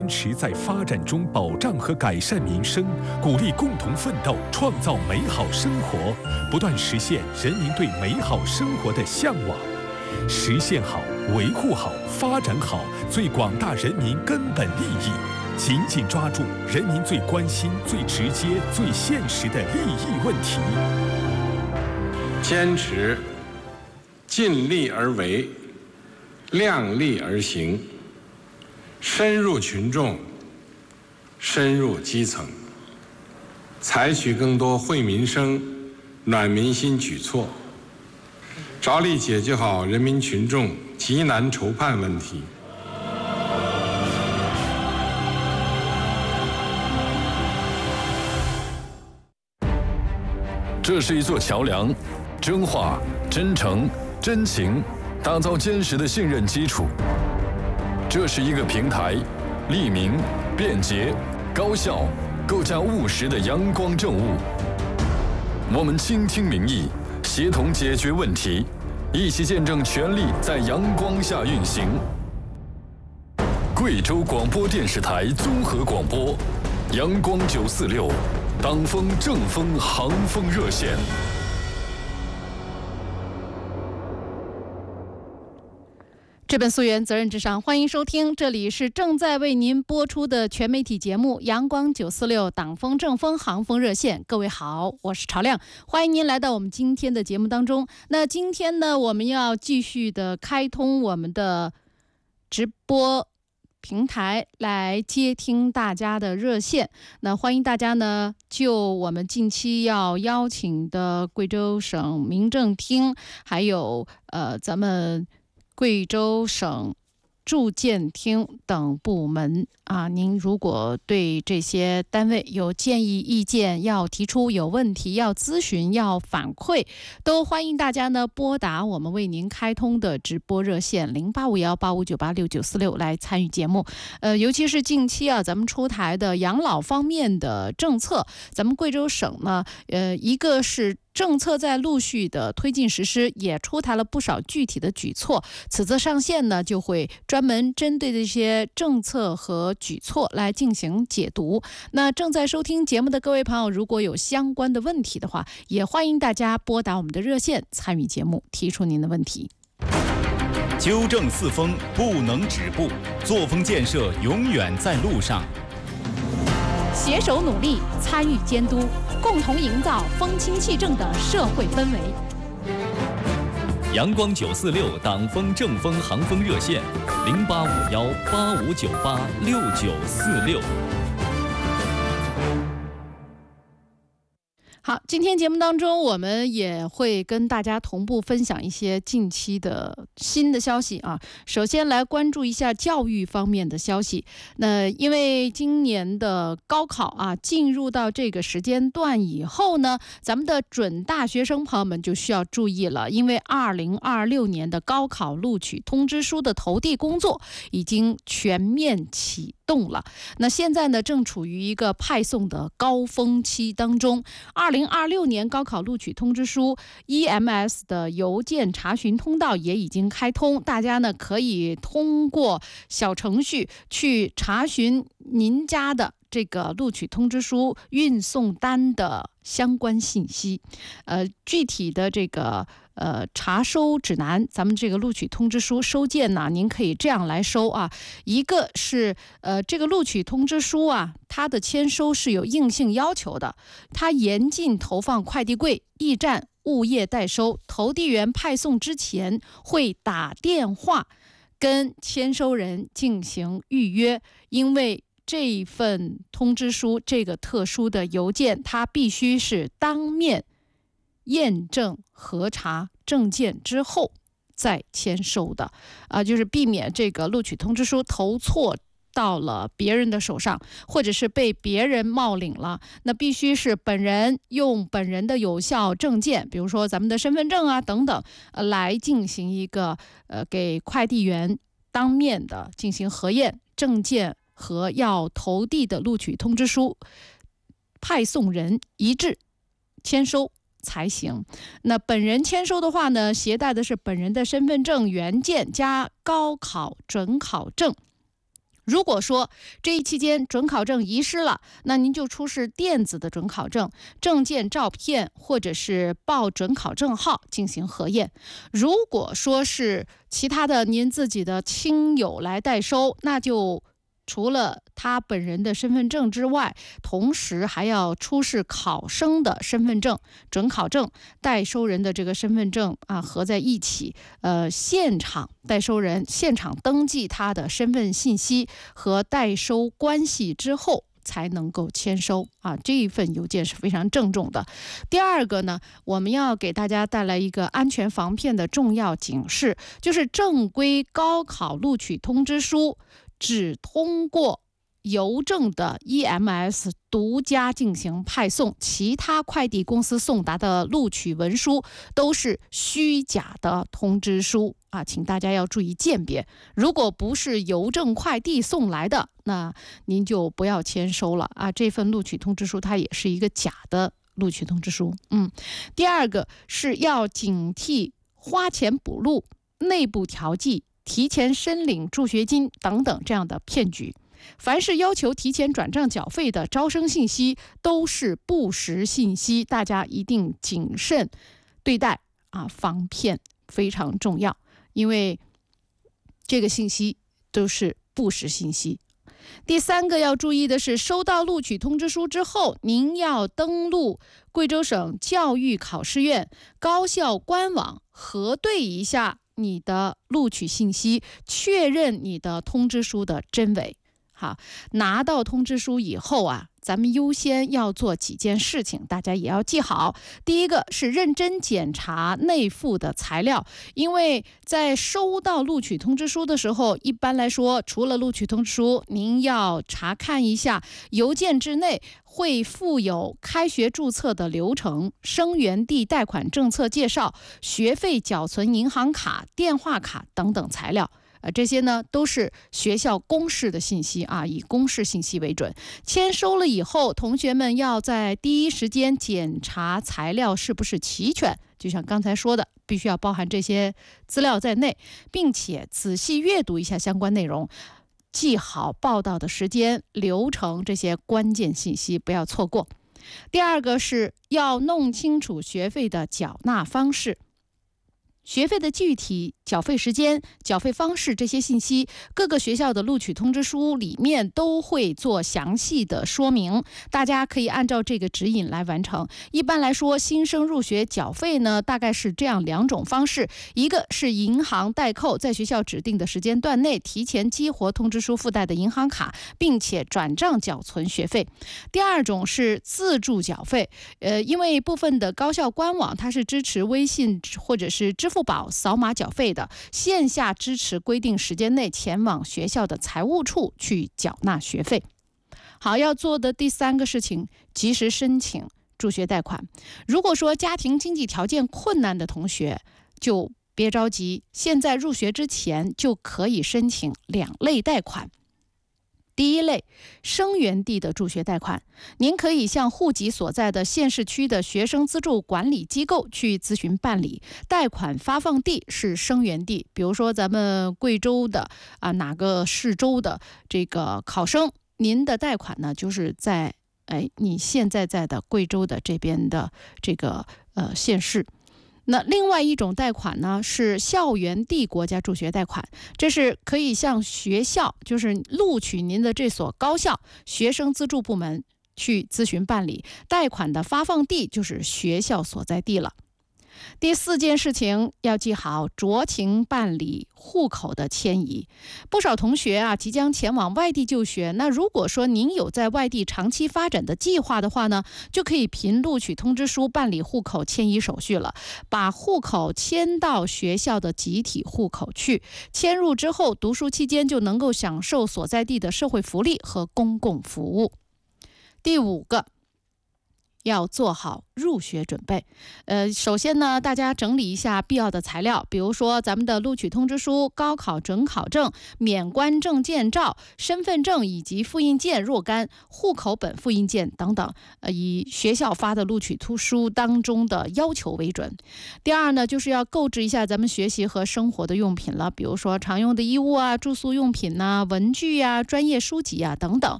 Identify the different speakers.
Speaker 1: 坚持在发展中保障和改善民生，鼓励共同奋斗，创造美好生活，不断实现人民对美好生活的向往。实现好、维护好、发展好最广大人民根本利益，紧紧抓住人民最关心、最直接、最现实的利益问题。
Speaker 2: 坚持尽力而为，量力而行，深入群众，深入基层，采取更多惠民生、暖民心举措，着力解决好人民群众急难愁盼问题。
Speaker 3: 这是一座桥梁，真话、真诚、真情，打造坚实的信任基础。这是一个平台，利民、便捷、高效，构架务实的阳光政务。我们倾听民意，协同解决问题，一起见证权力在阳光下运行。贵州广播电视台综合广播，阳光946，党风政风航风热线。
Speaker 4: 这本溯源责任至上，欢迎收听，这里是正在为您播出的全媒体节目阳光946党风政风航风热线。各位好，我是朝亮，欢迎您来到我们今天的节目当中。那今天呢，我们要继续的开通我们的直播平台来接听大家的热线。那欢迎大家呢，就我们近期要邀请的贵州省民政厅，还有咱们贵州省住建厅等部门啊，您如果对这些单位有建议意见要提出，有问题要咨询要反馈，都欢迎大家呢拨打我们为您开通的直播热线085185986946来参与节目。尤其是近期啊，咱们出台的养老方面的政策，咱们贵州省呢，一个是政策在陆续的推进实施，也出台了不少具体的举措。此次上线呢，就会专门针对这些政策和举措来进行解读。那正在收听节目的各位朋友，如果有相关的问题的话，也欢迎大家拨打我们的热线参与节目，提出您的问题。
Speaker 5: 纠正四风不能止步，作风建设永远在路上。
Speaker 4: 携手努力，参与监督，共同营造风清气正的社会氛围。
Speaker 5: 阳光946党风政风航风热线085185986946。
Speaker 4: 好，今天节目当中，我们也会跟大家同步分享一些近期的新的消息啊。首先来关注一下教育方面的消息。那因为今年的高考啊，进入到这个时间段以后呢，咱们的准大学生朋友们就需要注意了，因为2026年的高考录取通知书的投递工作已经全面启动了。那现在呢，正处于一个派送的高峰期当中。2026年高考录取通知书 EMS 的邮件查询通道也已经开通，大家呢可以通过小程序去查询您家的这个录取通知书运送单的相关信息。具体的这个查收指南，咱们这个录取通知书收件呢，您可以这样来收啊。一个是这个录取通知书啊，它的签收是有硬性要求的，它严禁投放快递柜、驿站、物业代收，投递员派送之前会打电话跟签收人进行预约，因为这一份通知书，这个特殊的邮件，它必须是当面验证核查证件之后再签收的就是避免这个录取通知书投错到了别人的手上，或者是被别人冒领了，那必须是本人用本人的有效证件，比如说咱们的身份证啊等等，来进行一个给快递员当面的进行核验，证件和要投递的录取通知书派送人一致签收才行。那本人签收的话呢，携带的是本人的身份证原件加高考准考证。 如果说这一期间准考证遗失了，那您就出示电子的准考证、证件照片或者是报准考证号进行核验。如果说是其他的您自己的亲友来代收，那就除了他本人的身份证之外，同时还要出示考生的身份证、准考证、代收人的这个身份证合在一起，现场代收人现场登记他的身份信息和代收关系之后，才能够签收这一份邮件是非常郑重的。第二个呢，我们要给大家带来一个安全防骗的重要警示，就是正规高考录取通知书只通过邮政的 EMS 独家进行派送，其他快递公司送达的录取文书都是虚假的通知书请大家要注意鉴别。如果不是邮政快递送来的，那您就不要签收了这份录取通知书它也是一个假的录取通知书。第二个是要警惕花钱补录、内部调剂、提前申领助学金等等这样的骗局。凡是要求提前转账缴费的招生信息都是不实信息，大家一定谨慎对待防骗非常重要，因为这个信息都是不实信息。第三个要注意的是，收到录取通知书之后，您要登录贵州省教育考试院高校官网核对一下你的录取信息，确认你的通知书的真伪。好，拿到通知书以后咱们优先要做几件事情，大家也要记好。第一个是认真检查内附的材料，因为在收到录取通知书的时候，一般来说，除了录取通知书，您要查看一下邮件之内会附有开学注册的流程、生源地贷款政策介绍、学费缴存银行卡、电话卡等等材料。这些呢都是学校公示的信息以公示信息为准。签收了以后，同学们要在第一时间检查材料是不是齐全，就像刚才说的，必须要包含这些资料在内，并且仔细阅读一下相关内容，记好报到的时间、流程这些关键信息，不要错过。第二个是要弄清楚学费的缴纳方式。学费的具体缴费时间、缴费方式这些信息，各个学校的录取通知书里面都会做详细的说明，大家可以按照这个指引来完成。一般来说，新生入学缴费呢，大概是这样2种方式：一个是银行代扣，在学校指定的时间段内提前激活通知书附带的银行卡，并且转账缴存学费；第二种是自助缴费，因为部分的高校官网它是支持微信或者是支付宝扫码缴费的，线下支持规定时间内前往学校的财务处去缴纳学费。好，要做的第3个事情，及时申请助学贷款。如果说家庭经济条件困难的同学，就别着急，现在入学之前就可以申请2类贷款。第一类，生源地的助学贷款，您可以向户籍所在的县市区的学生资助管理机构去咨询办理，贷款发放地是生源地，比如说咱们贵州的哪个市州的这个考生，您的贷款呢就是在你现在的贵州的这边的这个县市。那另外一种贷款呢是校园地国家助学贷款，这是可以向学校，就是录取您的这所高校学生资助部门去咨询办理，贷款的发放地就是学校所在地了。第4件事情要记好，酌情办理户口的迁移。不少同学即将前往外地就学，那如果说您有在外地长期发展的计划的话呢，就可以凭录取通知书办理户口迁移手续了，把户口迁到学校的集体户口去。迁入之后，读书期间就能够享受所在地的社会福利和公共服务。第5个， 要做好入学准备。首先呢，大家整理一下必要的材料，比如说咱们的录取通知书、高考准考证、免关证件照、身份证以及复印件若干、户口本复印件等等，以学校发的录取通知书当中的要求为准。第二呢，就是要购置一下咱们学习和生活的用品了，比如说常用的衣物啊、住宿用品呐、文具啊、专业书籍啊等等。